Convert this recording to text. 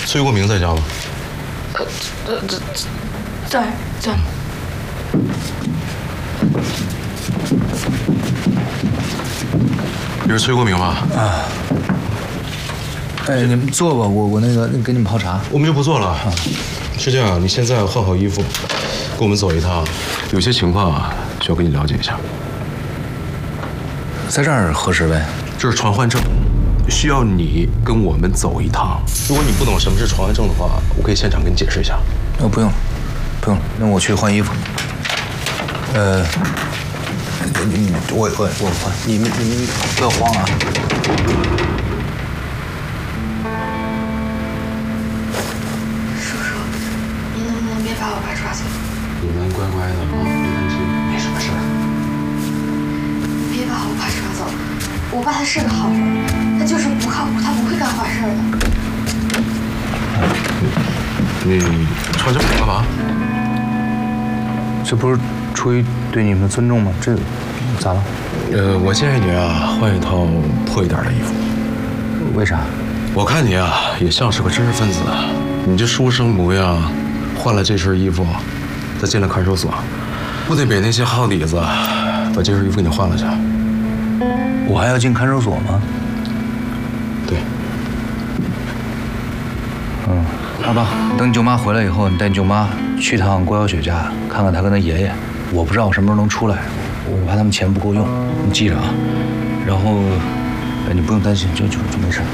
崔国明在家吗？ 在。 你是崔国明吧？ 啊。哎，你们坐吧，我那个给你们泡茶。 我们就不坐了。是这样，你现在换好衣服，跟我们走一趟。有些情况啊，需要跟你了解一下。 在这儿核实呗。 这是传唤证，需要你跟我们走一趟。如果你不懂什么是传唤证的话，我可以现场跟你解释一下。 不用了，那我去换衣服。我换，你们不要慌啊。 叔叔，您能不能别把我爸抓走？ 你们乖乖的啊，别担心，没什么事儿。 别把我爸抓走，我爸他是个好人，他就是不靠谱，他不会干坏事的。 你穿这么干嘛？ 这不是出于对你们的尊重吗？这咋了？ 我建议你啊，换一套破一点的衣服。 为啥？ 我看你啊，也像是个知识分子。你这书生模样，换了这身衣服，再进了看守所，不得给那些耗底子把这身衣服给你换了去？ 我还要进看守所吗？ 对。 阿爸，等你舅妈回来以后，你带你舅妈去趟郭小雪家，看看她跟她爷爷。我不知道我什么时候能出来，我怕他们钱不够用，你记着啊。然后，你不用担心，就没事。